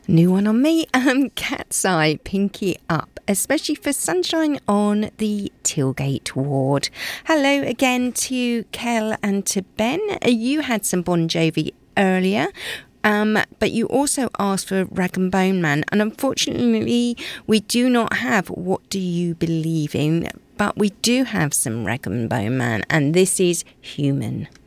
New one on me. Cat's Eye, Pinky Up, especially for Sunshine on the Tilgate ward. Hello again to Kel and to Ben. You had some Bon Jovi earlier. But you also asked for Rag and Bone Man, and unfortunately we do not have What Do You Believe In, but we do have some Rag and Bone Man, and this is Human.